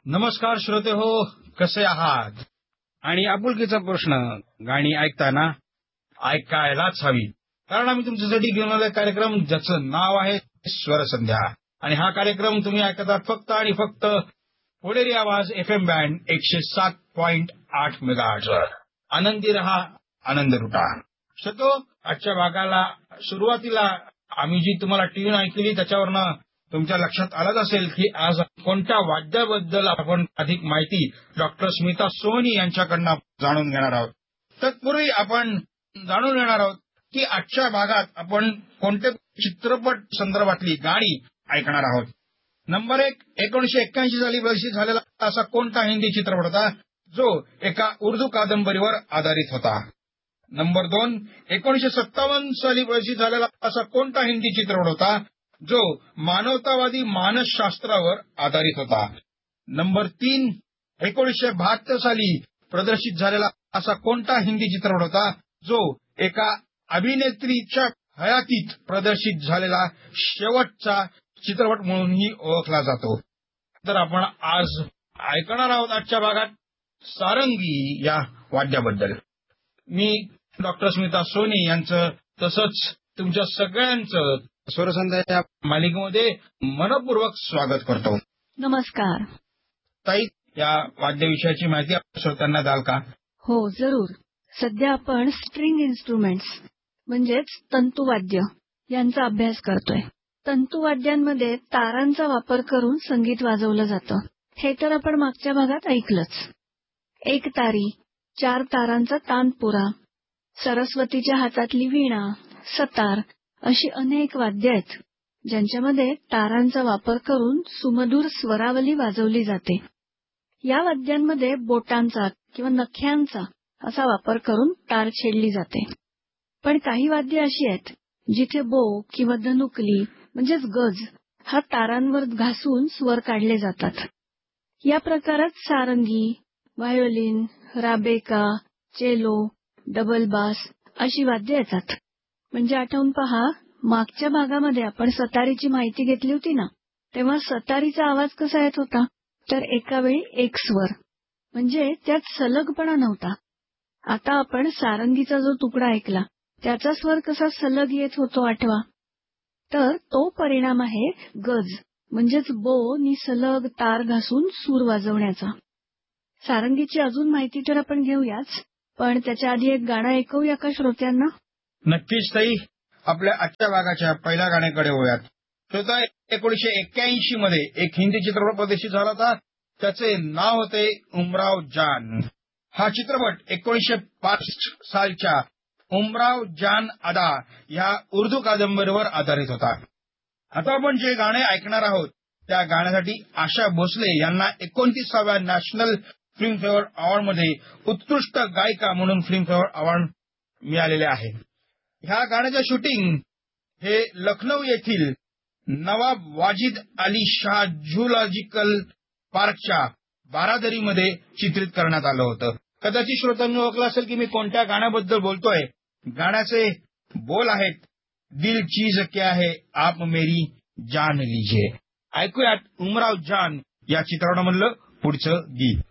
नमस्कार श्रोते हो, कसे आहात? आणि आपुलकीचा प्रश्न, गाणी ऐकताना ऐकायलाच हवी, कारण आम्ही तुमच्यासाठी घेऊन आलेला कार्यक्रम ज्याचं नाव आहे स्वरसंध्या. आणि हा कार्यक्रम तुम्ही ऐकतात फक्त आणि फक्त पुणेरी आवाज FM बँड 107.8 मेगाहर्ट्झवर. आनंदी रहा, आनंद लुटा. श्रोतो, आजच्या भागाला सुरुवातीला आम्ही जी तुम्हाला ट्यून ऐकली त्याच्यावरनं तुमच्या लक्षात आलंच असेल की आज कोणत्या वाद्याबद्दल आपण अधिक माहिती डॉक्टर स्मिता सोनी यांच्याकडनं जाणून घेणार आहोत. तत्पूर्वी आपण जाणून घेणार आहोत की आजच्या भागात आपण कोणत्या चित्रपट संदर्भातली गाणी ऐकणार आहोत. नंबर 1, 1981 साली प्रदर्शित झालेला असा कोणता हिंदी चित्रपट होता जो एका उर्दू कादंबरीवर आधारित होता. नंबर 2, 1957 साली प्रदर्शित झालेला असा कोणता हिंदी चित्रपट होता जो मानवतावादी मानसशास्त्रावर आधारित होता. नंबर 3, 1972 साली प्रदर्शित झालेला असा कोणता हिंदी चित्रपट होता जो एका अभिनेत्रीच्या हयातीत प्रदर्शित झालेला शेवटचा चित्रपट म्हणूनही ओळखला जातो. तर आपण आज ऐकणार आहोत आजच्या भागात सारंगी या वाद्याबद्दल. मी डॉक्टर स्मिता सोनी यांचं तसंच तुमच्या सगळ्यांचं स्वरसंध्या या मालिकेमध्ये मनपूर्वक स्वागत करतो. नमस्कार ताई, या वाद्यविषयाची माहिती श्रोत्यांना द्याल का? हो, जरूर. सध्या आपण स्ट्रिंग इन्स्ट्रुमेंट्स म्हणजेच तंतुवाद्य यांचा अभ्यास करतोय. तंतुवाद्यांमध्ये तारांचा वापर करून संगीत वाजवलं जातं. हे तर आपण मागच्या भागात ऐकलंच. एक तारी, 4 तारांचा तानपुरा, सरस्वतीच्या हातातली वीणा, सतार अशी अनेक वाद्य आहेत ज्यांच्यामध्ये तारांचा वापर करून सुमधुर स्वरावली वाजवली जाते. या वाद्यांमध्ये बोटांचा किंवा नख्यांचा असा वापर करून तार छेडली जाते. पण काही वाद्य अशी आहेत जिथे बो किंवा धनुकली म्हणजेच गज हा तारांवर घासून स्वर काढले जातात. या प्रकारात सारंगी, व्हायोलिन, राबेका, चेलो, डबल बास अशी वाद्य येतात. म्हणजे आठवून पहा, मागच्या भागामध्ये आपण सतारीची माहिती घेतली होती ना, तेव्हा सतारीचा आवाज कसा येत होता, तर एका वेळी एक स्वर, म्हणजे त्यात सलगपणा नव्हता. आता आपण सारंगीचा जो तुकडा ऐकला त्याचा स्वर कसा सलग येत होतो आठवा. तर तो परिणाम आहे गज म्हणजेच बो नि सलग तार घासून सूर वाजवण्याचा. सारंगीची अजून माहिती तर आपण घेऊयाच, पण त्याच्या आधी एक गाणं ऐकूया का श्रोत्यांना? नक्कीच ताई. आपल्या आजच्या भागाच्या पहिल्या गाण्याकडे वळूयात. श्रोता, 1981 मध्ये एक हिंदी चित्रपट प्रदर्शित झाला होता. त्याचे नाव होते उमराव जान. हा चित्रपट 1965 सालच्या उमराव जान अदा या उर्दू कादंबरीवर आधारित होता. आता आपण जे गाणे ऐकणार आहोत त्या गाण्यासाठी आशा भोसले यांना 29व्या नॅशनल फिल्मफेअर अवॉर्डमध्ये उत्कृष्ट गायिका म्हणून फिल्मफेअर अवॉर्ड मिळालेले आहे. ह्या गाण्याचे शूटिंग हे लखनौ येथील नवाब वाजिद अली शाह झूलॉजिकल पार्कच्या बारादरीमध्ये चित्रित करण्यात आलं होतं. कदाचित श्रोत्यांनी ओळखलं असेल की मी कोणत्या गाण्याबद्दल बोलतोय. गाण्याचे बोल आहेत, दिल चीज क्या है आप मेरी जान लीजिए. ऐकूयात उमराव जान या चित्रपटामधलं पुढचं गीत.